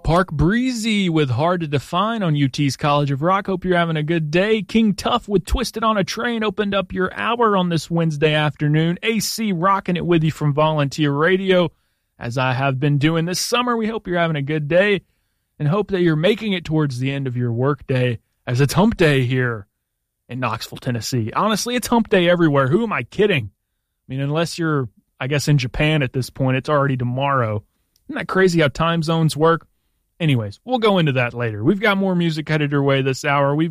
Park Breezy with Hard to Define on UT's College of Rock. Hope you're having a good day. King Tuff with Twisted on a Train opened up your hour on this Wednesday afternoon. AC rocking it with you from Volunteer Radio, as I have been doing this summer. We hope you're having a good day and hope that you're making it towards the end of your work day, as it's hump day here in Knoxville, Tennessee. Honestly, it's hump day everywhere. Who am I kidding? I mean, unless you're, I guess, in Japan at this point, it's already tomorrow. Isn't that crazy how time zones work? Anyways, we'll go into that later. We've got more music headed your way this hour. We've